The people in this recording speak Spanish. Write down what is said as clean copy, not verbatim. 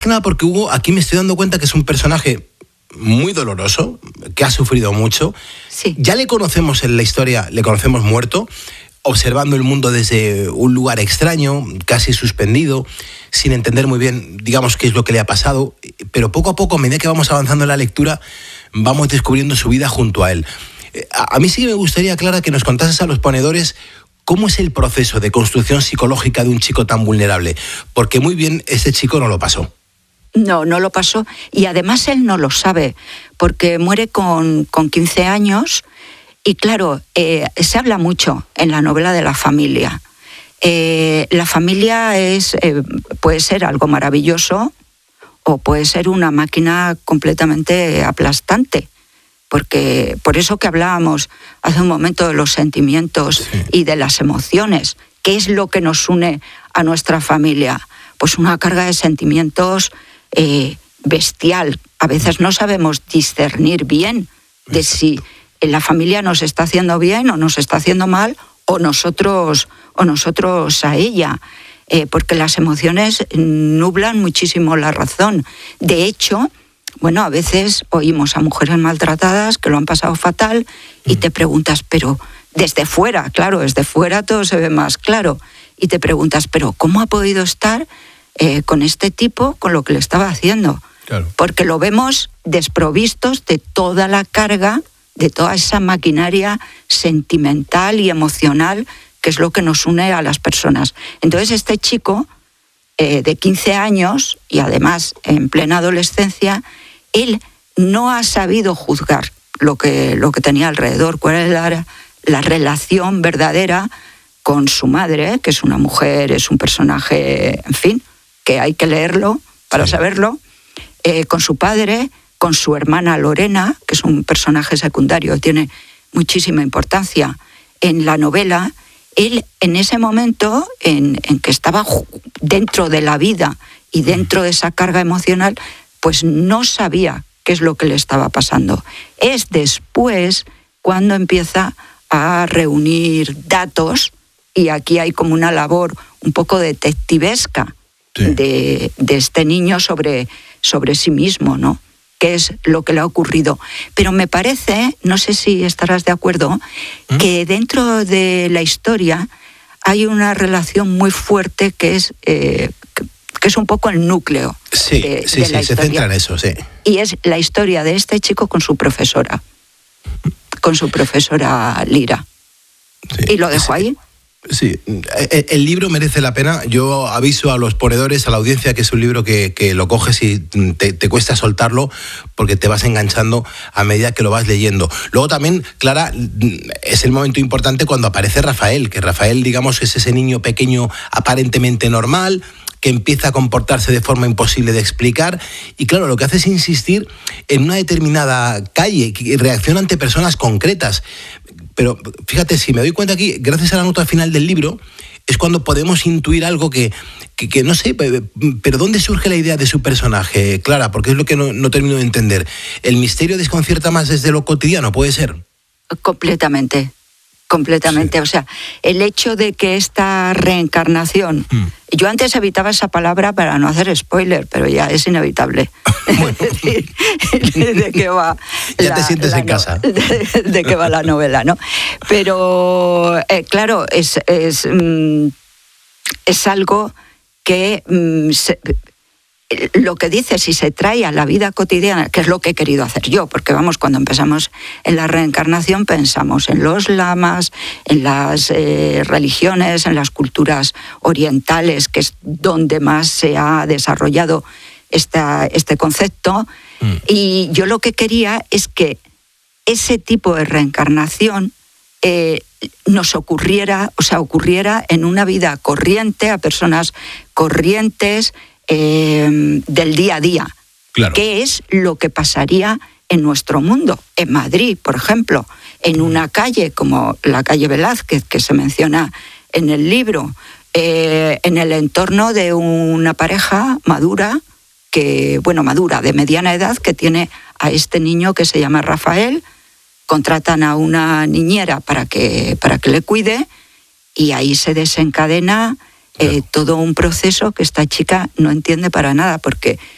que nada porque Hugo, aquí me estoy dando cuenta que es un personaje muy doloroso, que ha sufrido mucho. Sí. Ya le conocemos en la historia, le conocemos muerto, observando el mundo desde un lugar extraño, casi suspendido, sin entender muy bien, digamos, qué es lo que le ha pasado, pero poco a poco, a medida que vamos avanzando en la lectura, vamos descubriendo su vida junto a él. A mí sí que me gustaría, Clara, que nos contases a los ponedores cómo es el proceso de construcción psicológica de un chico tan vulnerable, porque muy bien este chico no lo pasó. No lo pasó, y además él no lo sabe, porque muere con 15 años. Y claro, se habla mucho en la novela de la familia. La familia puede ser algo maravilloso o puede ser una máquina completamente aplastante. Porque por eso que hablábamos hace un momento de los sentimientos y de las emociones, ¿qué es lo que nos une a nuestra familia? Pues una carga de sentimientos bestial. A veces no sabemos discernir bien de si la familia nos está haciendo bien o nos está haciendo mal, o nosotros a ella, porque las emociones nublan muchísimo la razón. De hecho, bueno, a veces oímos a mujeres maltratadas que lo han pasado fatal y te preguntas, pero desde fuera todo se ve más claro, y te preguntas, pero ¿cómo ha podido estar con este tipo, con lo que le estaba haciendo? Claro. Porque lo vemos desprovistos de toda la carga, de toda esa maquinaria sentimental y emocional que es lo que nos une a las personas. Entonces este chico de 15 años y además en plena adolescencia, él no ha sabido juzgar lo que tenía alrededor, cuál era la relación verdadera con su madre, que es una mujer, es un personaje, en fin, que hay que leerlo para saberlo, con su padre, con su hermana Lorena, que es un personaje secundario, tiene muchísima importancia en la novela. Él, en ese momento en que estaba dentro de la vida y dentro de esa carga emocional, pues no sabía qué es lo que le estaba pasando. Es después cuando empieza a reunir datos, y aquí hay como una labor un poco detectivesca de este niño sobre sí mismo, ¿no? Qué es lo que le ha ocurrido. Pero me parece, no sé si estarás de acuerdo, que dentro de la historia hay una relación muy fuerte que es un poco el núcleo de la historia. Se centra en eso, sí. Y es la historia de este chico con su profesora Lira. Sí, y lo dejo ahí. Sí, el libro merece la pena. Yo aviso a los ponedores, a la audiencia, que es un libro que lo coges y te cuesta soltarlo porque te vas enganchando a medida que lo vas leyendo. Luego también, Clara, es el momento importante cuando aparece Rafael, que Rafael, digamos, es ese niño pequeño aparentemente normal, que empieza a comportarse de forma imposible de explicar, y claro, lo que hace es insistir en una determinada calle, que reacciona ante personas concretas. Pero fíjate, si me doy cuenta aquí, gracias a la nota final del libro, es cuando podemos intuir algo que no sé, pero ¿dónde surge la idea de su personaje, Clara? Porque es lo que no termino de entender. ¿El misterio desconcierta más desde lo cotidiano, puede ser? Completamente. Sí. O sea, el hecho de que esta reencarnación... Yo antes evitaba esa palabra para no hacer spoiler, pero ya es inevitable. Bueno. de qué va... Ya te sientes en casa. De qué va la novela, ¿no? Pero, claro, es algo que... lo que dice, si se trae a la vida cotidiana, que es lo que he querido hacer yo, porque vamos, cuando empezamos en la reencarnación pensamos en los lamas, en las religiones, en las culturas orientales, que es donde más se ha desarrollado este concepto, y yo lo que quería es que ese tipo de reencarnación nos ocurriera en una vida corriente, a personas corrientes, del día a día. Claro. ¿Qué es lo que pasaría en nuestro mundo? En Madrid, por ejemplo, en una calle como la calle Velázquez, que se menciona en el libro, en el entorno de una pareja madura, de mediana edad, que tiene a este niño que se llama Rafael. Contratan a una niñera para que le cuide, y ahí se desencadena todo un proceso que esta chica no entiende para nada, porque